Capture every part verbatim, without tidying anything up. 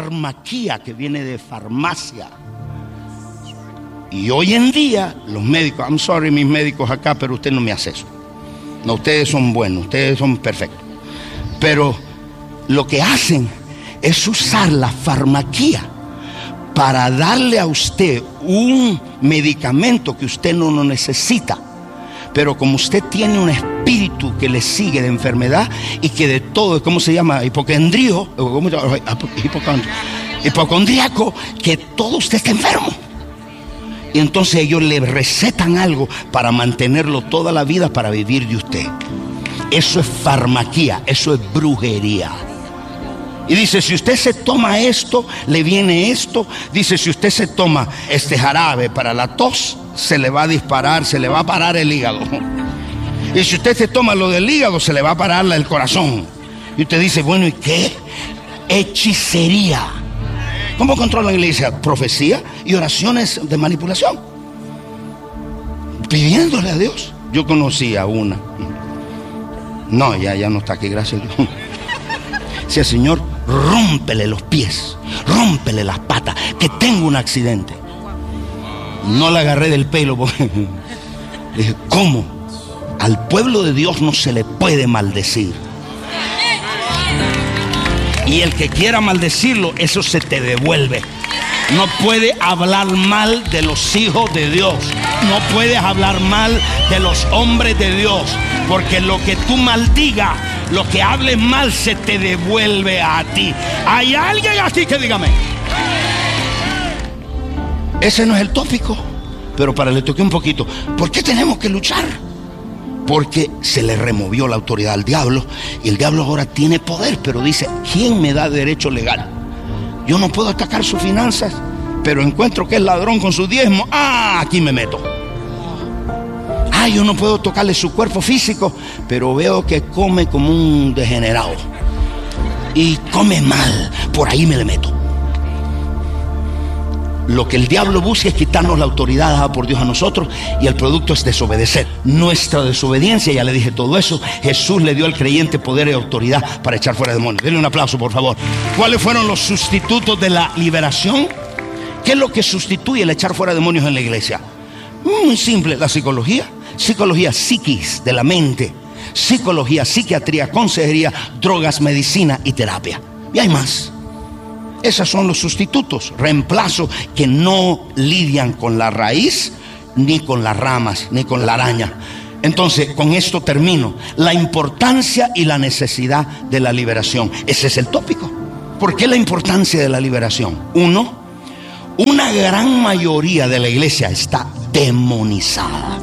farmaquía, que viene de farmacia. Y hoy en día los médicos, I'm sorry mis médicos acá, pero usted no me hace eso. No, ustedes son buenos, ustedes son perfectos. Pero lo que hacen es usar la farmaquía para darle a usted un medicamento que usted no lo necesita. Pero como usted tiene un espíritu que le sigue de enfermedad y que de todo, ¿cómo se llama? Hipocondrío, ¿cómo se llama? Hipocondríaco, que todo usted está enfermo. Y entonces ellos le recetan algo para mantenerlo toda la vida, para vivir de usted. Eso es farmaquía, eso es brujería. Y dice, si usted se toma esto, le viene esto. Dice, si usted se toma este jarabe para la tos, se le va a disparar, se le va a parar el hígado. Y si usted se toma lo del hígado, se le va a parar el corazón. Y usted dice, bueno, ¿y qué? Hechicería. ¿Cómo controla la iglesia? Profecía y oraciones de manipulación, pidiéndole a Dios. Yo conocí a una. No, ya, ya no está aquí, gracias a Dios. Decía, Señor, rómpele los pies, rómpele las patas, que tengo un accidente. No la agarré del pelo porque dije, ¿cómo? Al pueblo de Dios no se le puede maldecir. Y el que quiera maldecirlo, eso se te devuelve. No puedes hablar mal de los hijos de Dios. No puedes hablar mal de los hombres de Dios. Porque lo que tú maldigas, lo que hables mal, se te devuelve a ti. ¿Hay alguien aquí que dígame? Ese no es el tópico. Pero para le toqué un poquito. ¿Por qué tenemos que luchar? Porque se le removió la autoridad al diablo. Y el diablo ahora tiene poder. Pero dice, ¿quién me da derecho legal? Yo no puedo atacar sus finanzas, pero encuentro que es ladrón con su diezmo. Ah, aquí me meto. Ah, yo no puedo tocarle su cuerpo físico, pero veo que come como un degenerado y come mal. Por ahí me le meto. Lo que el diablo busca es quitarnos la autoridad dada por Dios a nosotros, y el producto es desobedecer. Nuestra desobediencia, ya le dije todo eso. Jesús le dio al creyente poder y autoridad para echar fuera demonios. Denle un aplauso, por favor. ¿Cuáles fueron los sustitutos de la liberación? ¿Qué es lo que sustituye el echar fuera demonios en la iglesia? Muy simple, la psicología. Psicología psiquis, de la mente. Psicología, psiquiatría, consejería, drogas, medicina y terapia. Y hay más. Esos son los sustitutos, reemplazos que no lidian con la raíz, ni con las ramas, ni con la araña. Entonces, con esto termino. La importancia y la necesidad de la liberación. Ese es el tópico. ¿Por qué la importancia de la liberación? Uno, una gran mayoría de la iglesia está demonizada,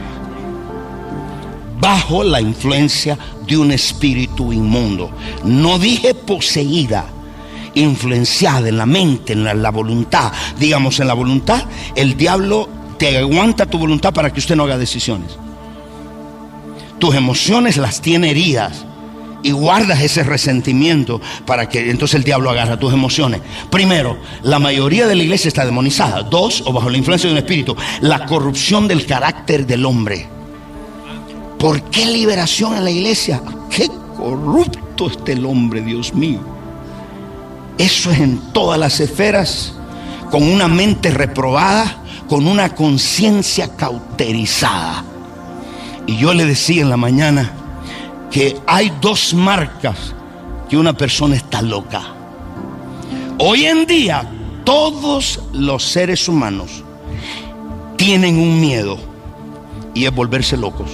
bajo la influencia de un espíritu inmundo. No dije poseída, influenciada en la mente, en la, la voluntad. Digamos, en la voluntad, el diablo te aguanta tu voluntad para que usted no haga decisiones. Tus emociones las tiene heridas y guardas ese resentimiento para que entonces el diablo agarra tus emociones. Primero, la mayoría de la iglesia está demonizada. Dos, o bajo la influencia de un espíritu, la corrupción del carácter del hombre. ¿Por qué liberación en la iglesia? ¡Qué corrupto está el hombre, Dios mío! Eso es en todas las esferas, con una mente reprobada, con una conciencia cauterizada. Y yo le decía en la mañana que hay dos marcas que una persona está loca. Hoy en día, todos los seres humanos tienen un miedo, y es volverse locos.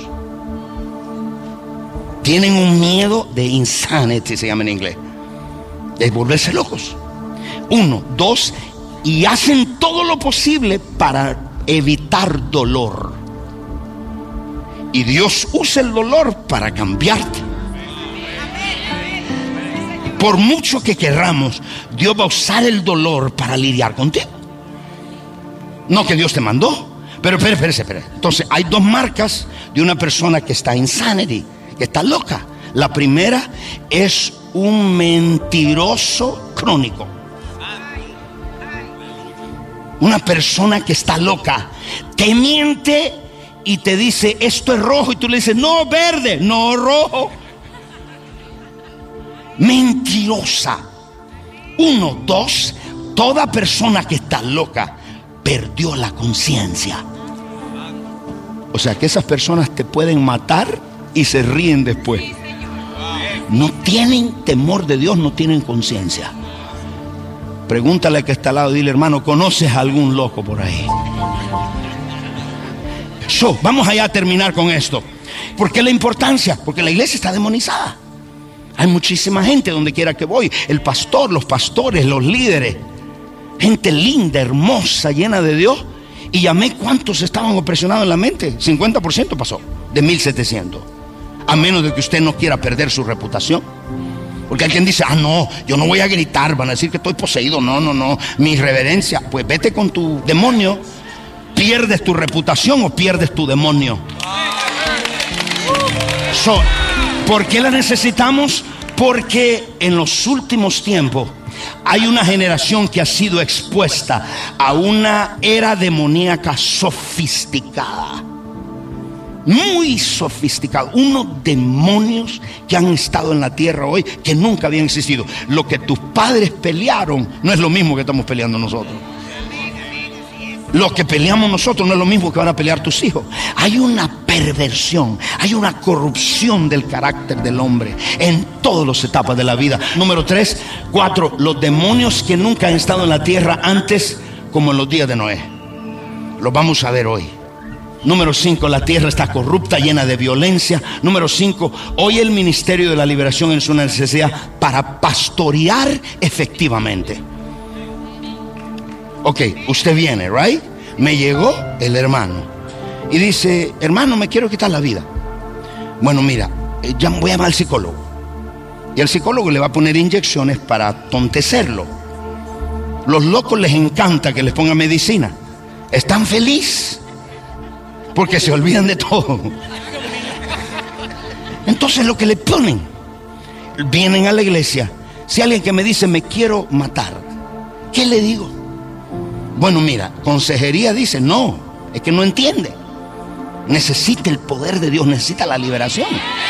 Tienen un miedo de insanity, se llama en inglés, de volverse locos. Uno, dos, y hacen todo lo posible para evitar dolor. Y Dios usa el dolor para cambiarte. Por mucho que querramos, Dios va a usar el dolor para lidiar contigo. No que Dios te mandó. Pero espere, espere, espere. Entonces hay dos marcas de una persona que está insanity, que está loca. La primera es un mentiroso crónico. Una persona que está loca, te miente y te dice esto es rojo, y tú le dices no, verde, no, rojo. Mentirosa. Uno, dos, toda persona que está loca perdió la conciencia. O sea que esas personas te pueden matar y se ríen después. No tienen temor de Dios, no tienen conciencia. Pregúntale al que está al lado, dile: hermano, ¿conoces a algún loco por ahí? So, vamos allá a terminar con esto. ¿Por qué la importancia? Porque la iglesia está demonizada. Hay muchísima gente donde quiera que voy. El pastor, los pastores, los líderes, gente linda, hermosa, llena de Dios. Y llamé cuántos estaban opresionados en la mente. cincuenta por ciento pasó de mil setecientos. A menos de que usted no quiera perder su reputación. Porque alguien dice: ah, no, yo no voy a gritar, van a decir que estoy poseído. No, no, no, mi reverencia. Pues vete con tu demonio. ¿Pierdes tu reputación o pierdes tu demonio? So, ¿por qué la necesitamos? Porque en los últimos tiempos hay una generación que ha sido expuesta a una era demoníaca sofisticada. Muy sofisticado. Unos demonios que han estado en la tierra hoy que nunca habían existido. Lo que tus padres pelearon no es lo mismo que estamos peleando nosotros. Lo que peleamos nosotros no es lo mismo que van a pelear tus hijos. Hay una perversión, hay una corrupción del carácter del hombre en todas las etapas de la vida. Número tres, cuatro, los demonios que nunca han estado en la tierra antes, como en los días de Noé. Los vamos a ver hoy. Número cinco, la tierra está corrupta, llena de violencia. Número cinco, hoy el ministerio de la liberación es una necesidad para pastorear efectivamente. Ok, usted viene, right? Me llegó el hermano y dice: hermano, me quiero quitar la vida. Bueno, mira, ya voy a llamar al psicólogo. Y el psicólogo le va a poner inyecciones para tontecerlo. Los locos les encanta que les pongan medicina. Están felices porque se olvidan de todo. Entonces lo que le ponen, vienen a la iglesia. Si alguien que me dice: me quiero matar, ¿qué le digo? Bueno, mira, consejería dice: no, es que no entiende. Necesita el poder de Dios, necesita la liberación.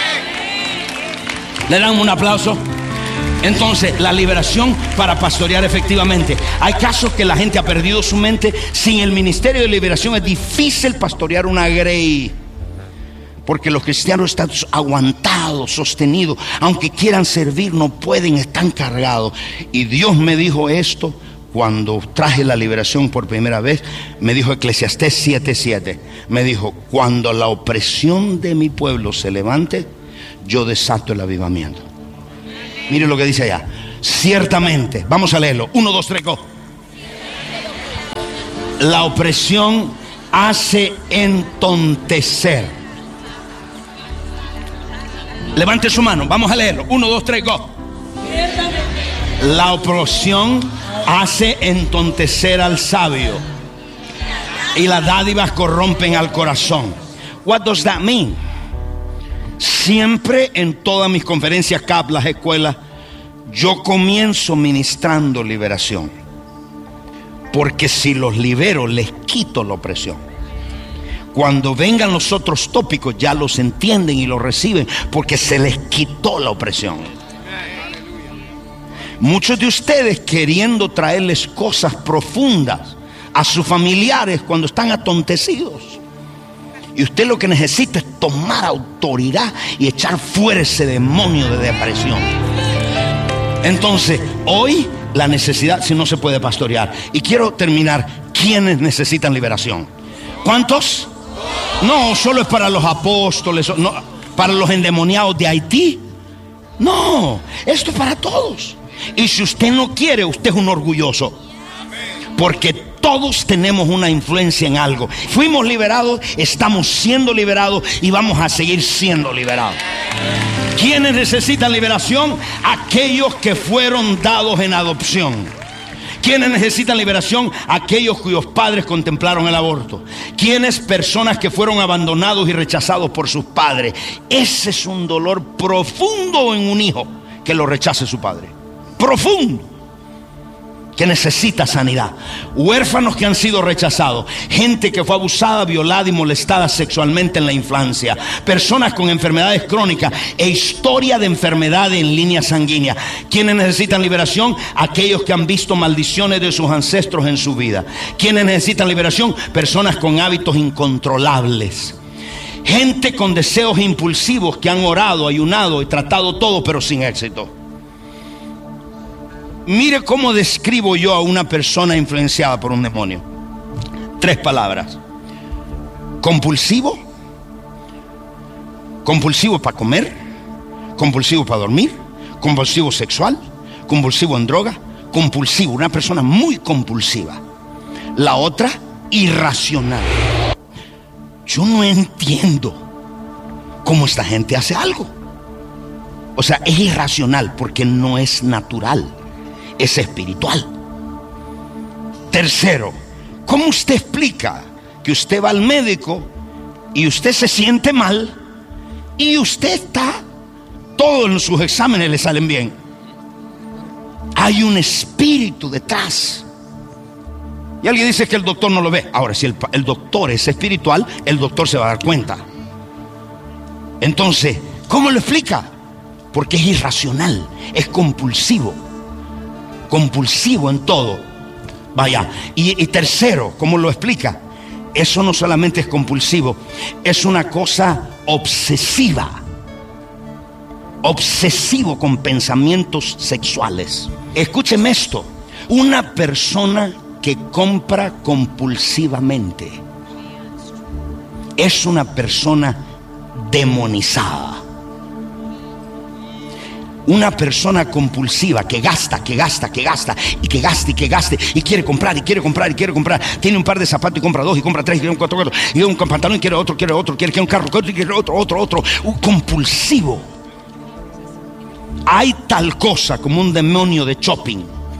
Le dan un aplauso. Entonces, la liberación para pastorear efectivamente. Hay casos que la gente ha perdido su mente. Sin el ministerio de liberación es difícil pastorear una grey. Porque los cristianos están aguantados, sostenidos. Aunque quieran servir, no pueden, están cargados. Y Dios me dijo esto cuando traje la liberación por primera vez. Me dijo Eclesiastés siete siete. Me dijo: cuando la opresión de mi pueblo se levante, yo desato el avivamiento. Mire lo que dice allá. Ciertamente, vamos a leerlo. Uno, dos, tres, go. La opresión hace entontecer. Levante su mano, vamos a leerlo. Uno, dos, tres, go. La opresión hace entontecer al sabio y las dádivas corrompen al corazón. What does that mean? Siempre en todas mis conferencias, C A P, las escuelas, yo comienzo ministrando liberación. Porque si los libero, les quito la opresión. Cuando vengan los otros tópicos, ya los entienden y los reciben, porque se les quitó la opresión. Muchos de ustedes queriendo traerles cosas profundas a sus familiares cuando están atontecidos. Y usted lo que necesita es tomar autoridad y echar fuera ese demonio de depresión. Entonces, hoy la necesidad, si no se puede pastorear. Y quiero terminar. ¿Quiénes necesitan liberación? ¿Cuántos? No, solo es para los apóstoles, no, para los endemoniados de Haití. No, esto es para todos. Y si usted no quiere, usted es un orgulloso. Porque todos tenemos una influencia en algo. Fuimos liberados, estamos siendo liberados y vamos a seguir siendo liberados. ¿Quiénes necesitan liberación? Aquellos que fueron dados en adopción. ¿Quiénes necesitan liberación? Aquellos cuyos padres contemplaron el aborto. ¿Quiénes? Personas que fueron abandonados y rechazados por sus padres. Ese es un dolor profundo en un hijo, que lo rechace su padre. Profundo. que necesita sanidad, huérfanos que han sido rechazados, gente que fue abusada, violada y molestada sexualmente en la infancia, personas con enfermedades crónicas e historia de enfermedades en línea sanguínea. ¿Quiénes necesitan liberación? Aquellos que han visto maldiciones de sus ancestros en su vida. ¿Quiénes necesitan liberación? Personas con hábitos incontrolables, gente con deseos impulsivos que han orado, ayunado y tratado todo pero sin éxito. Mire cómo describo yo a una persona influenciada por un demonio. Tres palabras: compulsivo, compulsivo para comer, compulsivo para dormir, compulsivo sexual, compulsivo en droga, compulsivo, una persona muy compulsiva. La otra, irracional. Yo no entiendo cómo esta gente hace algo. O sea, es irracional porque no es natural, es espiritual. Tercero, ¿cómo usted explica que usted va al médico y usted se siente mal y usted está, todos sus exámenes le salen bien? Hay un espíritu detrás. Y alguien dice que el doctor no lo ve. Ahora, si el, el doctor es espiritual, el doctor se va a dar cuenta. Entonces, ¿cómo lo explica? Porque es irracional, es compulsivo. Compulsivo en todo. Vaya. Y, y tercero, ¿cómo lo explica? Eso no solamente es compulsivo, es una cosa obsesiva. Obsesivo con pensamientos sexuales. Escúcheme esto: una persona que compra compulsivamente es una persona demonizada. Una persona compulsiva que gasta, que gasta, que gasta y que gaste y que gaste y quiere comprar y quiere comprar y quiere comprar. Tiene un par de zapatos y compra dos y compra tres y quiere un cuatro, cuatro y un pantalón y quiere otro, quiere otro, quiere, quiere un carro, quiere, quiere otro, otro, otro. Un compulsivo. Hay tal cosa como un demonio de shopping.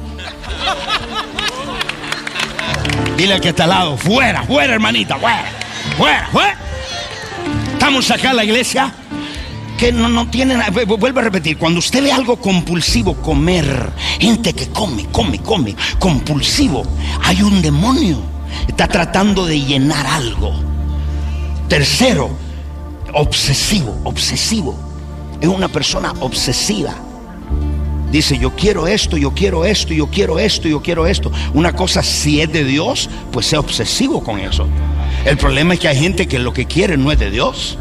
Dile al que está al lado: fuera, fuera, hermanita, fuera, fuera, fuera. Estamos acá en la iglesia que no, no tienen. Vuelvo a repetir: cuando usted ve algo compulsivo, comer, gente que come, come, come, compulsivo, hay un demonio, está tratando de llenar algo. Tercero, obsesivo, obsesivo, es una persona obsesiva. Dice: yo quiero esto, yo quiero esto, yo quiero esto, yo quiero esto. Una cosa, si es de Dios, pues sea obsesivo con eso. El problema es que hay gente que lo que quiere no es de Dios.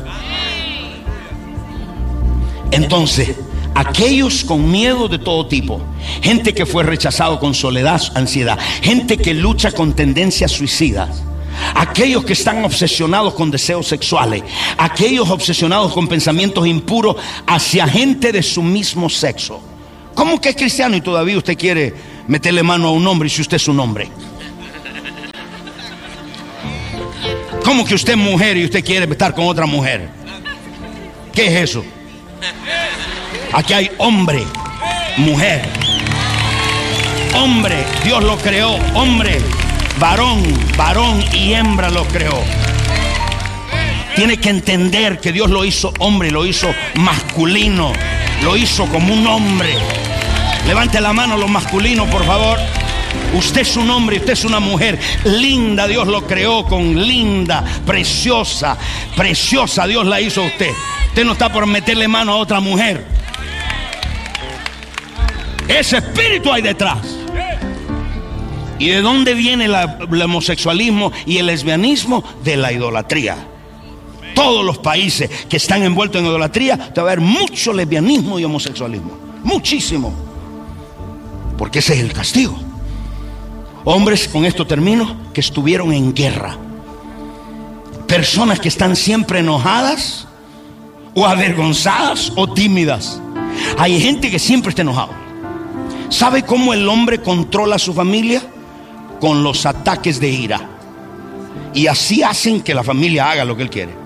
Entonces, aquellos con miedo de todo tipo, gente que fue rechazado con soledad, ansiedad, gente que lucha con tendencias suicidas, aquellos que están obsesionados con deseos sexuales, aquellos obsesionados con pensamientos impuros hacia gente de su mismo sexo. ¿Cómo que es cristiano y todavía usted quiere meterle mano a un hombre si usted es un hombre? ¿Cómo que usted es mujer y usted quiere estar con otra mujer? ¿Qué es eso? Aquí hay hombre, mujer. Hombre, Dios lo creó, hombre, varón, varón y hembra lo creó. Tiene que entender que Dios lo hizo hombre, lo hizo masculino, lo hizo como un hombre. Levante la mano los masculinos, por favor. Usted es un hombre, usted es una mujer linda. Dios lo creó con linda, preciosa, preciosa. Dios la hizo a usted. Usted no está por meterle mano a otra mujer. Ese espíritu hay detrás. ¿Y de dónde viene la, el homosexualismo y el lesbianismo? De la idolatría. Todos los países que están envueltos en idolatría, te va a haber mucho lesbianismo y homosexualismo. Muchísimo. Porque ese es el castigo. Hombres, con esto termino, que estuvieron en guerra. Personas que están siempre enojadas o avergonzadas o tímidas. Hay gente que siempre está enojado. ¿Sabe cómo el hombre controla a su familia? Con los ataques de ira. Y así hacen que la familia haga lo que él quiere.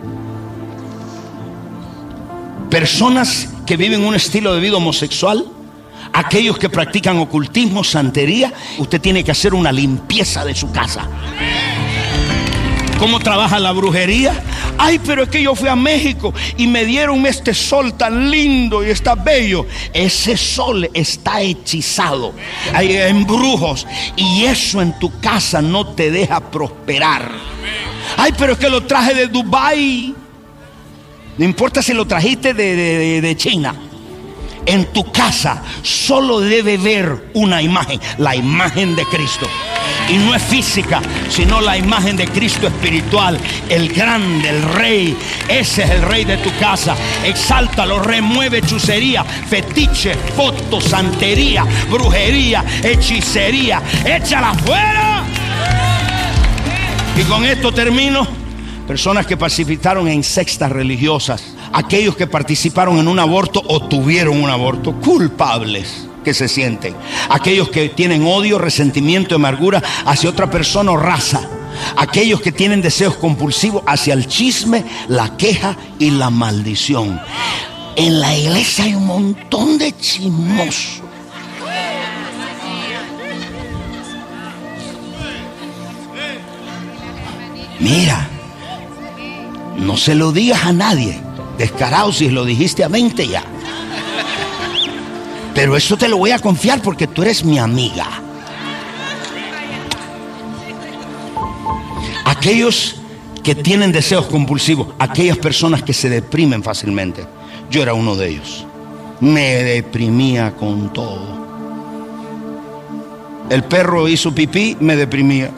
Personas que viven un estilo de vida homosexual, aquellos que practican ocultismo, santería, usted tiene que hacer una limpieza de su casa. ¿Cómo trabaja la brujería? Ay, pero es que yo fui a México y me dieron este sol tan lindo y está bello. Ese sol está hechizado. Hay embrujos y eso en tu casa no te deja prosperar. Ay, pero es que lo traje de Dubái. No importa si lo trajiste de, de, de China. En tu casa solo debe ver una imagen, la imagen de Cristo. Y no es física, sino la imagen de Cristo espiritual, el grande, el rey. Ese es el rey de tu casa. Exáltalo, remueve hechicería, fetiche, foto, santería, brujería, hechicería. Échala fuera. Y con esto termino. Personas que participaron en sectas religiosas, aquellos que participaron en un aborto o tuvieron un aborto, culpables que se sienten, aquellos que tienen odio, resentimiento, amargura hacia otra persona o raza, aquellos que tienen deseos compulsivos hacia el chisme, la queja y la maldición. En la iglesia hay un montón de chismosos. Mira, no se lo digas a nadie, descarado si lo dijiste a veinte ya. Pero eso te lo voy a confiar porque tú eres mi amiga. Aquellos que tienen deseos compulsivos, aquellas personas que se deprimen fácilmente. Yo era uno de ellos. Me deprimía con todo. El perro hizo pipí, me deprimía.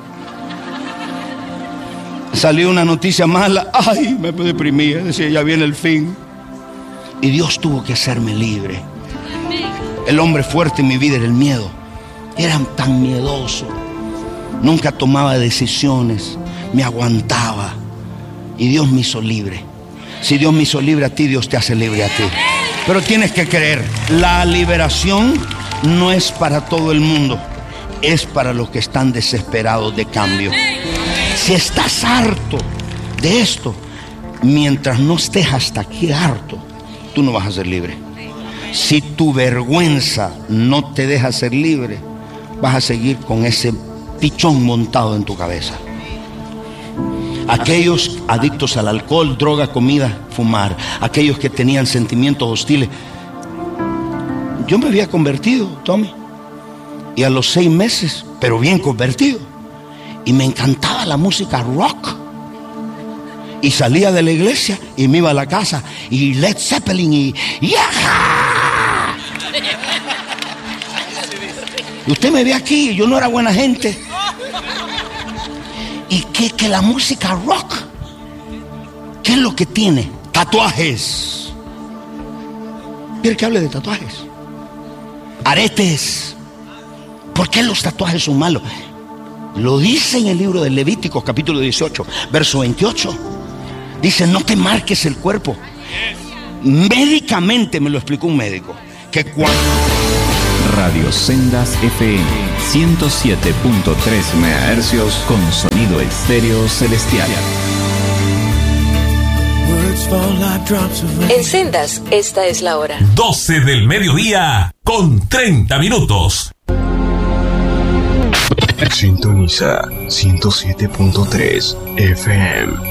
Salió una noticia mala, ay, me deprimía, decía, ya viene el fin. Y Dios tuvo que hacerme libre. El hombre fuerte en mi vida era el miedo. Era tan miedoso. Nunca tomaba decisiones, me aguantaba. Y Dios me hizo libre. Si Dios me hizo libre a ti, Dios te hace libre a ti. Pero tienes que creer, la liberación no es para todo el mundo, es para los que están desesperados de cambio. Si estás harto de esto, mientras no estés hasta aquí harto, tú no vas a ser libre. Si tu vergüenza no te deja ser libre, vas a seguir con ese pichón montado en tu cabeza. Aquellos adictos al alcohol, droga, comida, fumar, aquellos que tenían sentimientos hostiles. Yo me había convertido, Tommy, y a los seis meses, pero bien convertido. Y me encantaba la música rock. Y salía de la iglesia y me iba a la casa y Led Zeppelin y ¡yaja! Y usted me ve aquí, yo no era buena gente. Y que, que la música rock, ¿qué es lo que tiene? Tatuajes. ¿Quiere que hable de tatuajes? Aretes. ¿Por qué los tatuajes son malos? Lo dice en el libro de Levíticos, capítulo dieciocho, verso veintiocho. Dice, no te marques el cuerpo. Médicamente me lo explicó un médico. Que cuando... Radio Sendas F M ciento siete punto tres megahercios con sonido estéreo celestial. En Sendas, esta es la hora. doce del mediodía con treinta minutos. Sintoniza ciento siete punto tres F M.